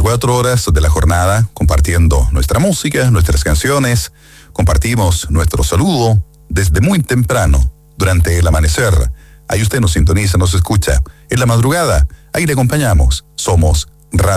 24 horas de la jornada compartiendo nuestra música, nuestras canciones, compartimos nuestro saludo desde muy temprano, durante el amanecer. Ahí usted nos sintoniza, nos escucha. En la madrugada, ahí le acompañamos. Somos